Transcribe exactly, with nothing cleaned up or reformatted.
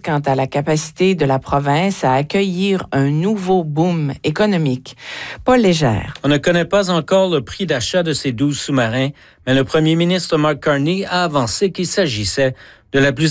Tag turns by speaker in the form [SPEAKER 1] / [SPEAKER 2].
[SPEAKER 1] quant à la capacité de la province à accueillir un nouveau boom économique. Paul Légère.
[SPEAKER 2] On ne connaît pas encore le prix d'achat de ces douze sous-marins, mais le premier ministre Mark Carney a avancé qu'il s'agissait de la plus